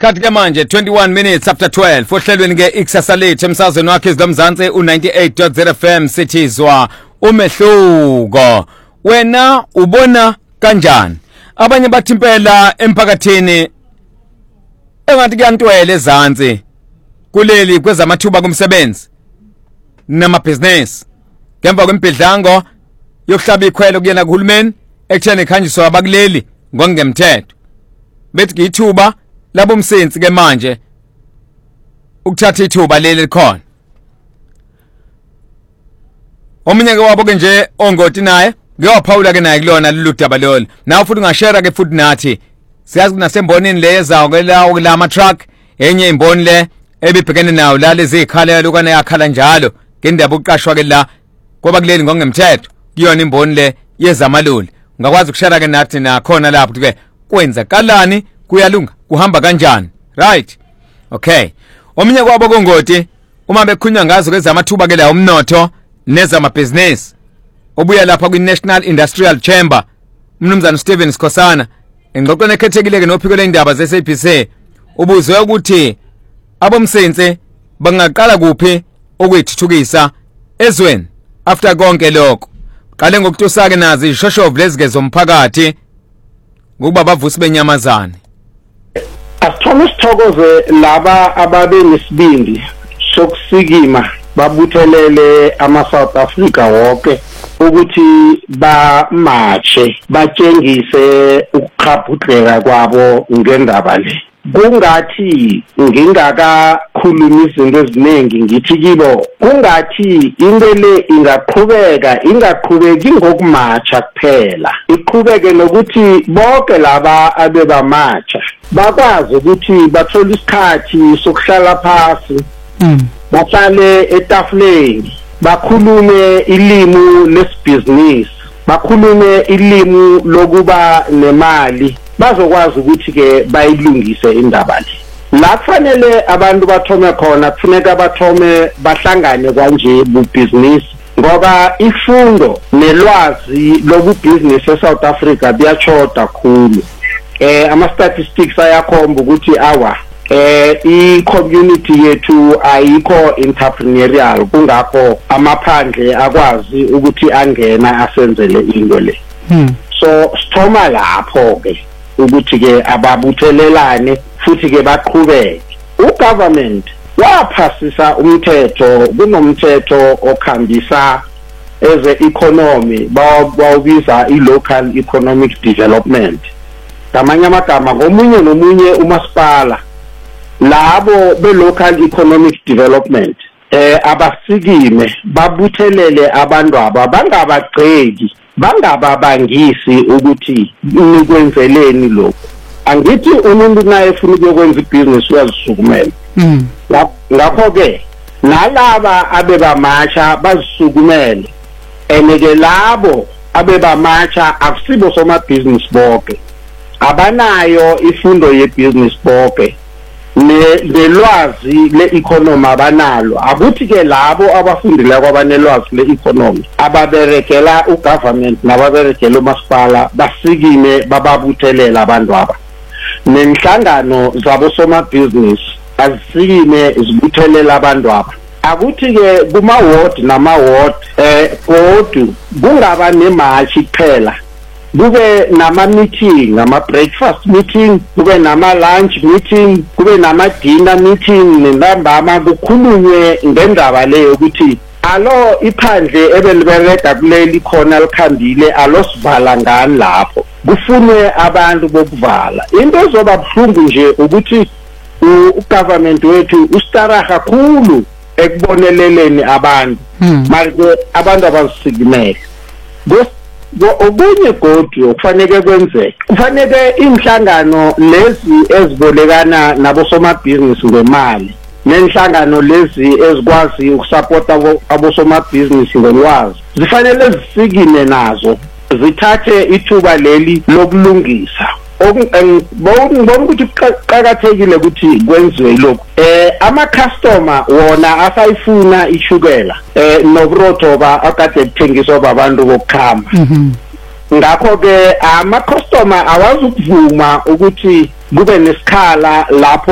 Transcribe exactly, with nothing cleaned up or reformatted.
Khathi ke manje twenty-one minutes after twelve ohlelweni ke Ikusasa emsazweni wakhe izomzansi u ninety-eight point zero F M sithizwa umehluko. Wena ubona kanjani? Abanye bathi impela emphakathini engathi kuyantwele ezantsi kuleli kwezamathuba kumsebenzi namabhizinisi ngemva kwempidlango yokuhlaba ikhwelo kuyena kuhulumeni ekutheni khanjiswa abakuleli ngokungemthetho. Bethi ngithuba labo msenzi ke manje ukuthatha ithuba leli likhona. Omunye ke wabo ke nje ongoti naye ngiyophawula ke naye kulona luludaba lolo. Nawe futhi ungashare ke futhi nathi. Siyazi nasembonini lezayo ke lawo kulama truck enye imboni le ebibhekene nawo la lezi ikhala lokana yakhala njalo ngendaba uqashwa ke la ngoba kuleli ngokungemthetho kuyona imboni le yezamaloli. Ungakwazi ukushare ke nathi na khona lapho ke kwenza kalani kuyalunga kuhamba kanjani, right? Okay. Omunye kwabo kongoti uma bekhunywa ngazo kwezamathuba ke la umnotho nezamabhizinisi obuya lapha kwi-National Industrial Chamber umnumzana Steven Sikhosana engxoxweni ekhethekile ke nophiko lendaba ze-S A B C ubuzwe ukuthi abomsenze bangaqala kuphi okuyithuthukisa ezweni after konke lokho. Qale ngokutusa ke nazi ishoshovu lezike zomphakathi ngokuba bavusi benyamazane. Asithome sithokoze laba ababe nesibindi sokusikima babuthelele ama South Africa wonke ukuthi ba marche batshengise ukuqhaphudleka kwabo ngendaba le. Kungathi ngingakakhuluma izinto eziningi ngithi kibo kungathi into le ingaqhubeka ingaqhubeki ngokumacha kuphela iqhubeke nokuthi bonke laba abebamacha bakwazi ukuthi bathola isikhathi sokuhlala phansi bahlale etafuleni bakhulume ilimi lesibhizinisi bakhulume ilimi lokuba nemali bazokwazi ukuthi ke bayilungise indaba le. La kufanele abantu bathome khona kufuneka bathome bahlangane kanje bubusiness ngoba ifundo nelwazi lobubusiness eSouth Africa biyachoda kakhulu. Eh ama statistics ayakhomba ukuthi awa eh i-community yethu ayikho entrepreneurial kungakho amaphandle akwazi ukuthi angena asenzele into le. Hmm. So sithoma lapho ke ukuthi ke ababuthelelane futhi ke baqhubeke. uGovernment waphasisa umthetho kunomthetho okhambisa eze economy bawubiza i-local economic development. Ngamanye amagama ngomunye nomunye umasipala labo be-local economic development eh abasikime babuthelele abantu aba bangabagceki bangababangisi ukuthi nikwenzeleni lokho. Angithi umuntu naye ufuna ukwenza ibusiness uyazisukumela. Mhm. Ngakho ke nalaba abebamacha bazisukumele eneke labo abebamacha akusibo soma business bonke abanayo ifundo yebusiness bonke nelwazi le-economy abanalo. Akuthi ke labo abafundile kwabanelwazi le-economy ababerekela ugovernment nababerekela umasipala basikime bababuthelela abantu aba. Nenhlangano zabo soma business asikime zibuthelela abantu aba. Akuthi ke kuma ward nama ward eh kodwa kungaba nemarch kuphela kube nama meeting nama breakfast meeting kube nama lunch meeting kube nama dinner meeting nembamba kukhulunywe ngendaba leyo ukuthi alo iphandle ebelibereka kuleli khona likhambile alo sivala ngani lapho kufunwe abantu bokuvala. Into ezoba buhlungu nje ukuthi ugovernment wethu ustara kakhulu ekuboneleleni abantu manje abantu abazisikimele. Okunye kodwa kufanele kwenzeke kufanele inhlangano lezi ezibolekana nabo somabhizinisi ngemali nenhlangano lezi ezikwazi ukusupporta abo somabhizinisi ngolwazi zifanele zisikime nazo zithathe ithuba leli lokulungisa. Ngibona ukuthi kuqhakathekile ukuthi kwenziwe lokho. Eh ama customer wona asayifuna ishukela eh nobrotho ba akade kuthengiswa babantu bokukhamba. Mhm. Ngakho ke ama customer awazi ukuvuma ukuthi kube nesikhala lapho